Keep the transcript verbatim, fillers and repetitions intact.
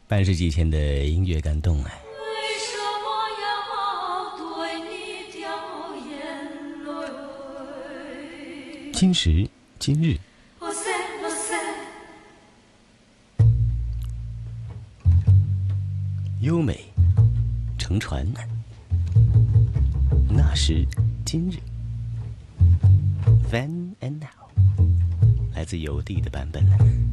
半世纪前的音乐感动啊！ 为什么要对你掉眼泪？ 今时今日，优美乘船，那时今日 ，Then and Now，来自邮递的版本。